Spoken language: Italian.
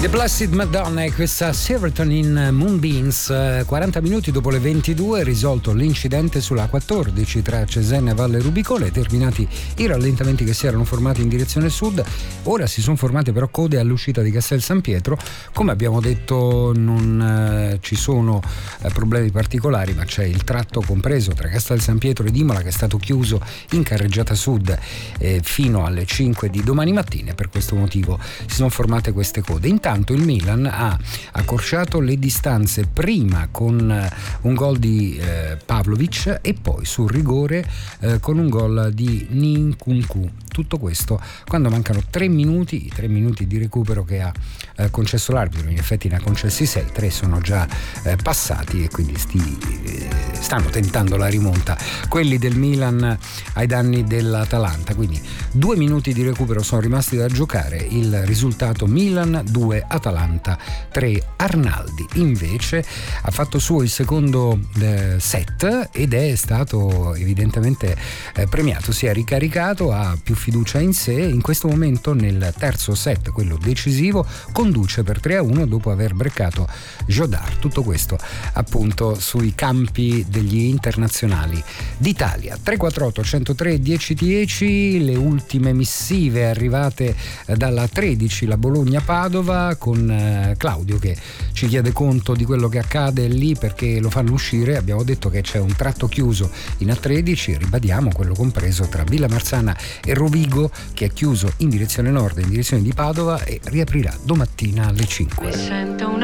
The Blessed Madonna e questa Silverton in Moonbeams. 40 minuti dopo le 22, risolto l'incidente sulla 14 tra Cesena e Valle Rubicone, terminati i rallentamenti che si erano formati in direzione sud. Ora si sono formate però code all'uscita di Castel San Pietro. Come abbiamo detto, non ci sono problemi particolari, ma c'è il tratto compreso tra Castel San Pietro ed Imola che è stato chiuso in carreggiata sud fino alle 5 di domani mattina, e per questo motivo si sono formate queste code. Intanto il Milan ha accorciato le distanze prima con un gol di Pavlovic e poi sul rigore con un gol di Nkunku. Tutto questo quando mancano 3 minuti di recupero che ha concesso l'arbitro. In effetti ne ha concessi 6, 3 sono già passati e quindi stanno tentando la rimonta quelli del Milan ai danni dell'Atalanta. Quindi 2 minuti di recupero sono rimasti da giocare, il risultato Milan 2 Atalanta 3. Arnaldi invece ha fatto suo il secondo set ed è stato evidentemente premiato, si è ricaricato, ha più fiducia in sé. In questo momento nel terzo set, quello decisivo, conduce per 3-1 dopo aver breccato Jodar. Tutto questo appunto sui campi degli internazionali d'Italia. 348 103 1010, le ultime missive arrivate dalla 13, la Bologna-Padova, con Claudio che ci chiede conto di quello che accade lì perché lo fanno uscire. Abbiamo detto che c'è un tratto chiuso in A13, ribadiamo quello compreso tra Villa Marzana e Rovigo, che è chiuso in direzione nord e in direzione di Padova e riaprirà domattina alle 5. Mi sento una